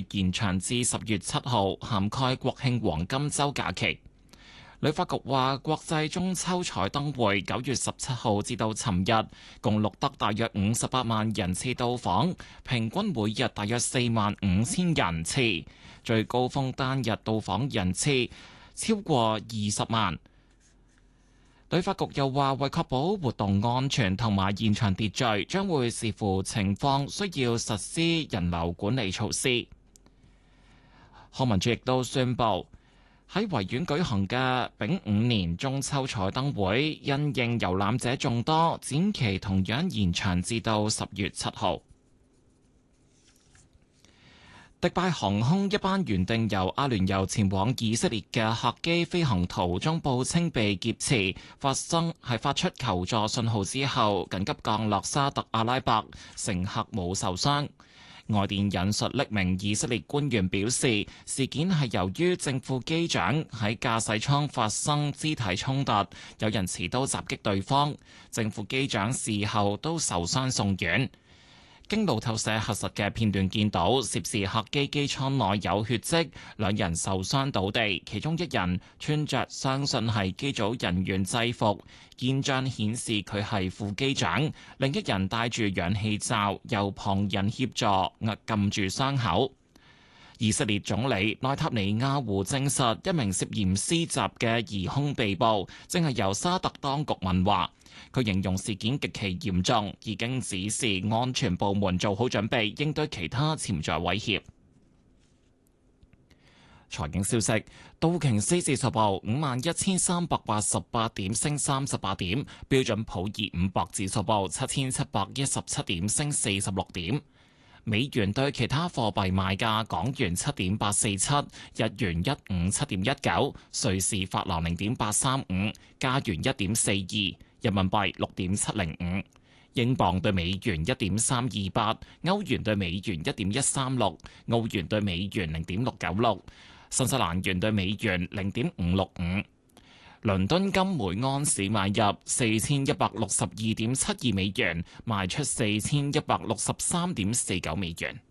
延長至10月7號，涵蓋國慶黃金週假期。旅發局話，國際中秋彩燈會9月17號至到尋日，共錄得大約58萬人次到訪，平均每日大約45000人次，最高峰單日到訪人次超過20萬。旅發局又話，為確保活動安全同埋現場秩序，將會視乎情況需要實施人流管理措施。康文署亦都宣布，喺維園舉行嘅丙午年中秋彩燈會，因應遊覽者眾多，展期同樣延長至到10月7號。迪拜航空一班原定由阿聯酋前往以色列嘅客機飛行途中報稱被劫持，發出求助信號之後，緊急降落沙特阿拉伯，乘客冇受傷。外電引述匿名以色列官員表示，事件係由於正副機長喺駕駛艙發生肢體衝突，有人持刀襲擊對方，正副機長事後都受傷送院。經路透社核實嘅片段見到，涉事客機機艙內有血跡，兩人受傷倒地，其中一人穿着相信係機組人員制服，現象顯示佢係副機長，另一人戴住氧氣罩，由旁人協助撳住傷口。以色列總理內塔尼亞胡證實，一名涉嫌施襲嘅疑兇被捕，正係由沙特當局問話。佢形容事件極其嚴重，已經指示安全部門做好準備，應對其他潛在威脅。財經消息，道瓊斯指數報51388點，升38點；標準普爾500指數報7717點，升46點。美元對其他貨幣賣價：港元7.847，日元157.19，瑞士法郎0.835，加元1.42，人民幣6.705，英鎊對美元1.328，歐元對美元1.136，澳元對美元0.696，新西蘭元對美元0.565。倫敦金每安士買入4162.72美元，賣出4163.49美元。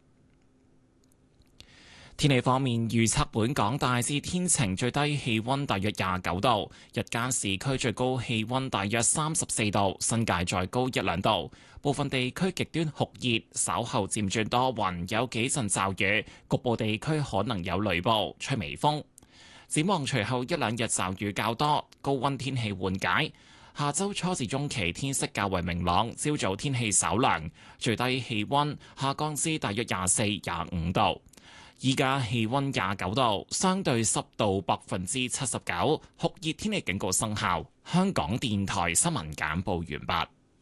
天氣方面，預測本港大致天晴，最低氣溫大約29度，日間市區最高氣溫大約34度，新界再高1-2度。部分地區極端酷熱，稍後漸轉多雲，有幾陣驟雨，局部地區可能有雷暴，吹微風。展望隨後1-2日驟雨較多，高溫天氣緩解。下周初至中期天色較為明朗，朝早天氣稍涼，最低氣溫下降至大約24-25度。依家氣溫29度，相對濕度79%，酷熱天氣警告生效。香港電台新聞簡報完畢。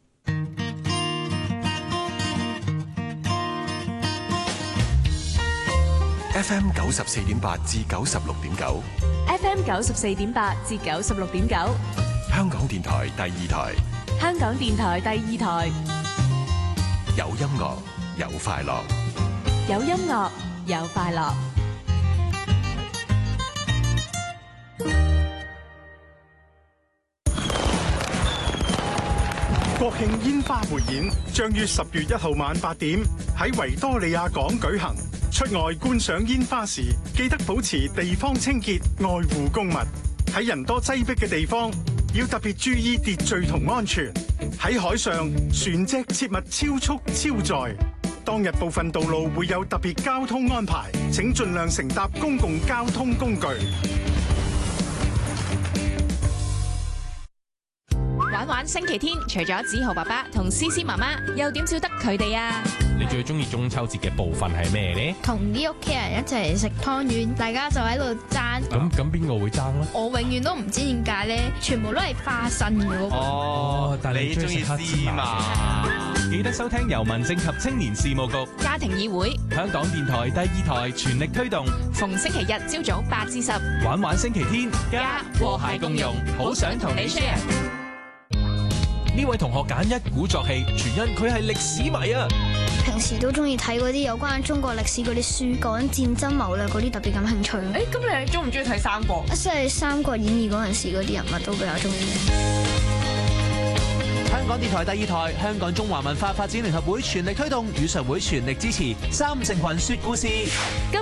FM 94.8至96.9 ，FM 94.8至96.9， 香港電台第二台， 香港電台第二台， 有音樂有快樂， 有音樂有快樂。 國慶煙花匯演將於10月1號晚8點喺維多利亞港舉行。出外觀賞煙花時，記得保持地方清潔，愛護公物。喺人多擠迫嘅地方，要特別注意秩序同安全。喺海上，船隻切勿超速超載。當日部分道路會有特別交通安排，請盡量乘搭公共交通工具。 玩星期天，除咗梓豪爸爸同思思媽媽，又點少得佢哋啊？ 你最中意中秋節嘅部分係咩呢？ 同啲屋企人一齊食湯圓，大家就喺度爭。 咁邊個會爭呢？ 我永遠都唔知點解咧，全部都係花生嘅嗰個。 哦，但係你中意芝麻。記得收聽由民政及青年事務局、 家庭議會、 香港電台第二台全力推動， 逢星期日朝早8至10， 玩星期天， 家和諧共融，好想同你 share。 呢位同學揀一鼓作氣，全因佢係歷史迷啊！ 平時都中意睇嗰啲有關中國歷史嗰啲書，講戰爭謀略嗰啲特別感興趣。 咁你中唔中意睇三國？ 即係《三國演義》嗰陣時嗰啲人物都比較中意。 香港電台第二台，香港中華文化發展聯合會全力推動，語常會全力支持，三成群說故事。